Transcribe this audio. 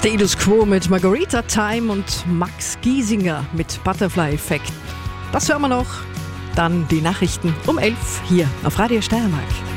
Status Quo mit Margarita Time und Max Giesinger mit Butterfly Effect. Das hören wir noch. Dann die Nachrichten um 11 hier auf Radio Steiermark.